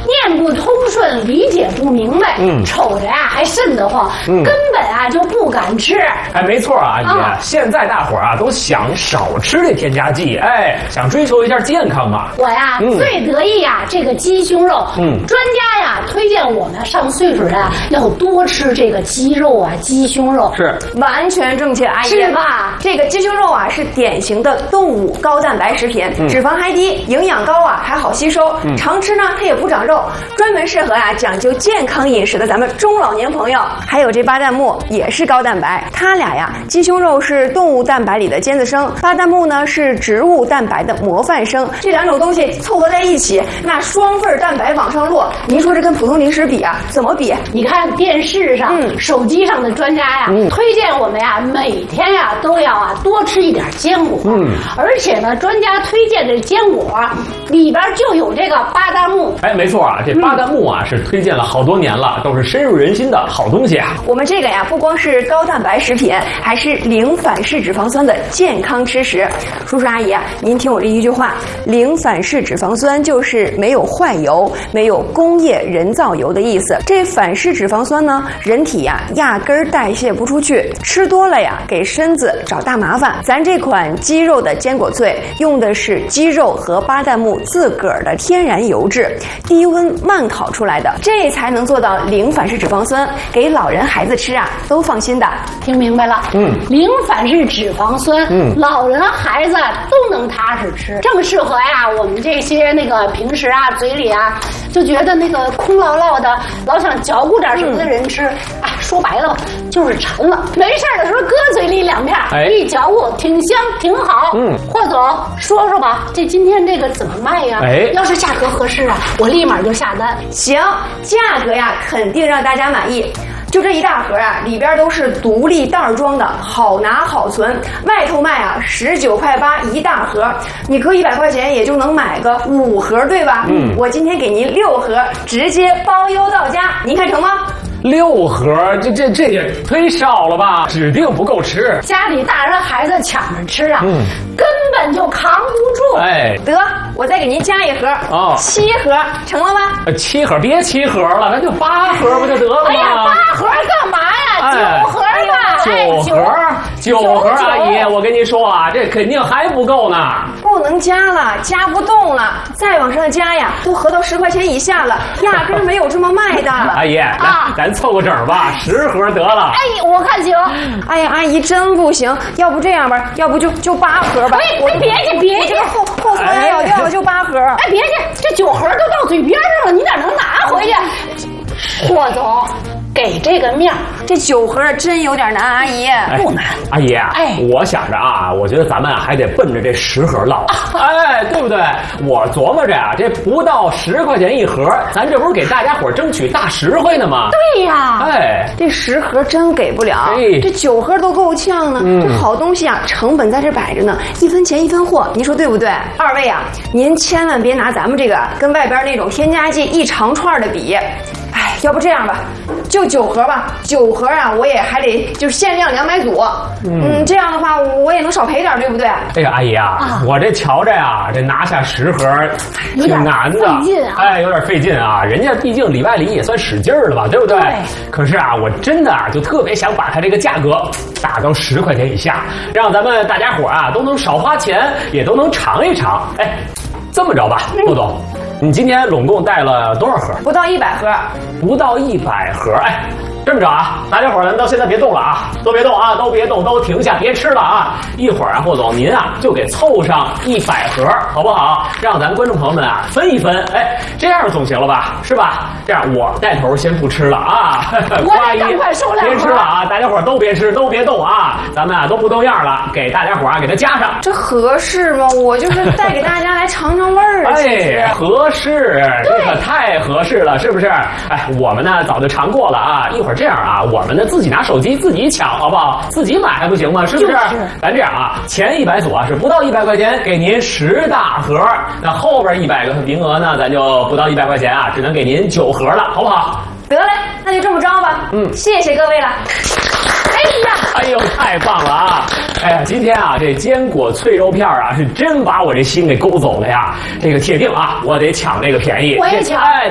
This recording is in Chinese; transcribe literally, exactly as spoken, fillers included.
念不通顺，理解不明白，嗯，瞅着呀还瘆得慌，嗯，根本啊就不敢吃。 哎，没错啊，阿姨，啊、现在大伙儿啊都想少吃这添加剂，哎，想追求一下健康嘛。 我呀、嗯、最得意呀这个鸡胸肉，嗯，专家呀推荐我们上岁数人啊要多吃这个鸡肉啊，鸡胸肉是完全正确，阿姨是吧？ 这个鸡胸肉啊是典型的动物高蛋白食品，嗯、脂肪还低，营养高啊，还好吸收，嗯、常吃呢它也不长肉，专门适合啊讲究健康饮食的咱们中老年朋友。还有这巴旦木也是高蛋白，它俩呀，鸡胸肉是动物蛋白里的尖子生，巴旦木呢是植物蛋白的模范生，这两种东西凑合在一起，那双份蛋白往上落，您说这跟普通零食比啊，怎么比？ 你看电视上、嗯、手机上的专家呀，嗯、推荐我们呀每天呀都要啊多吃一点坚果，嗯，而且呢，专家推荐的坚果里边就有这个巴旦木。 哎，没错啊，这巴旦木啊、嗯、是推荐了好多年了，都是深入人心的好东西啊。 我们这个呀，不光是高蛋白食品，还是零反式脂肪酸的健康吃食。叔叔阿姨啊，您听我这一句话，零反式脂肪酸就是没有坏油、没有工业人造油的意思。这反式脂肪酸呢，人体呀压根儿代谢不出去，吃多了呀给身子找大麻烦。咱这款鸡肉的坚果脆用的是鸡肉和巴旦木自个儿的天然油脂，低温慢烤出来的，这才能做到零反式脂肪酸，给老人孩子吃啊都放心的。 听明白了？嗯，零反式脂肪酸，嗯，老人孩子都能踏实吃，正适合呀我们这些那个平时啊嘴里啊就觉得那个空落落的，老想嚼咕点什么的人吃。哎、嗯，说白了就是馋了，没事的时候搁嘴里两片，哎、一嚼咕挺香挺好。嗯，霍总说说吧，这今天这个怎么卖呀？哎，要是价格合适啊，我立马就下单。 行，价格呀肯定让大家满意。就这一大盒啊，里边都是独立袋装的，好拿好存。外头卖啊十九块八一大盒，你搁一百块钱也就能买个五盒，对吧？嗯，我今天给您六盒，直接包邮到家，您看成吗？ 六盒，这这这也忒少了吧？指定不够吃。 家里大人孩子抢着吃啊，嗯、根本就扛不住。 哎，得，我再给您加一盒，哦，七盒，成了吗？ 七盒，别七盒了，那就八盒不就得了吗？ 哎呀，八盒干嘛呀？哎、九盒吧。 九盒，九盒，阿姨，我跟您说啊，这肯定还不够呢。 不能加了，加不动了，再往上加呀，都合到十块钱以下了，压根没有这么卖的。 阿姨，啊，咱凑个整吧，十盒得了。 哎，我看行。 哎呀，阿姨真不行，要不这样吧，要不就就八盒吧。 哎，别去，别去， 后后槽牙咬掉了就八盒。 哎，别去，这九盒都到嘴边上了，你哪能拿回去？霍总。给这个面， 这九盒真有点难，阿姨。 不难， 阿姨啊，哎，我想着啊，我觉得咱们还得奔着这十盒唠，哎，对不对？我琢磨着啊，这不到十块钱一盒，咱这不是给大家伙争取大实惠呢吗？ 对呀， 哎，这十盒真给不了，哎、这九盒都够呛呢。嗯、这好东西啊，成本在这摆着呢，一分钱一分货，您说对不对？二位啊，您千万别拿咱们这个跟外边那种添加剂一长串的比。哎，要不这样吧，就九盒吧。九盒啊，我也还得就是限量两百组。嗯, 嗯，这样的话我也能少赔点，对不对？ 哎呀，阿姨啊，啊我这瞧着呀，这拿下十盒挺难的， 费劲啊。 哎，有点费劲啊。人家毕竟里外里也算使劲儿了吧，对不对？对。可是啊，我真的啊，就特别想把它这个价格打到十块钱以下，让咱们大家伙啊都能少花钱，也都能尝一尝。哎，这么着吧，陆总。你今天拢共带了多少盒？ 不到一百盒， 不到一百盒。哎，这么着啊，大家伙儿咱到现在别动了啊，都别动啊，都别动，都停下，别吃了啊！一会儿啊，霍总您啊就给凑上一百盒，好不好？让咱观众朋友们啊分一分，哎，这样总行了吧？是吧？这样我带头先不吃了啊， 我也赶快收两盒， 别吃了啊！大家伙儿都别吃，都别动啊！咱们啊都不动样了，给大家伙儿啊给它加上， 这合适吗？我就是带给大家来尝尝味儿。 哎，合适，这可太合适了，是不是？哎，我们呢早就尝过了啊，一会儿这样啊，我们呢自己拿手机自己抢，好不好？自己买还不行吗？是不是？就是、咱这样啊，前一百组啊是不到一百块钱，给您十大盒，那后边一百个名额呢，咱就不到一百块钱啊，只能给您九盒了，好不好？ 得嘞，那就这么着吧。嗯，谢谢各位了。 哎呀， 哎呦，太棒了啊！哎呀，今天啊，这坚果脆肉片啊，是真把我这心给勾走了呀。这个铁定啊，我得抢这个便宜。 我也抢。 哎，